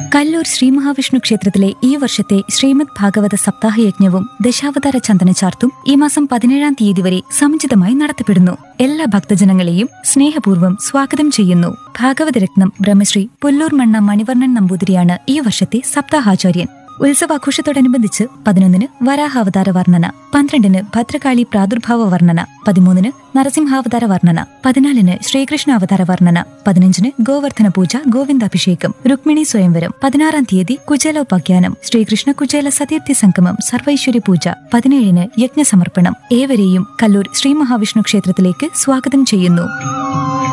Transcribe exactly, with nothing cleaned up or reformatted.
കല്ലൂർ ശ്രീ മഹാവിഷ്ണു ക്ഷേത്രത്തിലെ ഈ വർഷത്തെ ശ്രീമദ് ഭാഗവത സപ്താഹ യജ്ഞവും ദശാവതാര ചന്ദനചാർത്തും ഈ മാസം പതിനേഴാം തീയതി വരെ സമുചിതമായി നടത്തപ്പെടുന്നു. എല്ലാ ഭക്തജനങ്ങളെയും സ്നേഹപൂർവ്വം സ്വാഗതം ചെയ്യുന്നു. ഭാഗവതരത്നം ബ്രഹ്മശ്രീ പുല്ലൂർ മണ്ണ മണിവർണ്ണൻ നമ്പൂതിരിയാണ് ഈ വർഷത്തെ സപ്താഹാചാര്യൻ. ഉത്സവാഘോഷത്തോടനുബന്ധിച്ച് പതിനൊന്നിന് വരാഹാവതാര വർണ്ണന, പന്ത്രണ്ടിന് ഭദ്രകാളി പ്രാദുർഭാവ വർണ്ണന, പതിമൂന്നിന് നരസിംഹാവതാര വർണ്ണന, പതിനാലിന് ശ്രീകൃഷ്ണാവതാര വർണ്ണന, പതിനഞ്ചിന് ഗോവർദ്ധന പൂജ, ഗോവിന്ദാഭിഷേകം, രുക്മിണി സ്വയംവരം, പതിനാറാം തീയതി കുചേലോപാഖ്യാനം, ശ്രീകൃഷ്ണ കുചേല സതീർത്ഥി സംഗമം, സർവൈശ്വര്യ പൂജ, പതിനേഴിന് യജ്ഞസമർപ്പണം. ഏവരെയും കല്ലൂർ ശ്രീ മഹാവിഷ്ണു ക്ഷേത്രത്തിലേക്ക് സ്വാഗതം ചെയ്യുന്നു.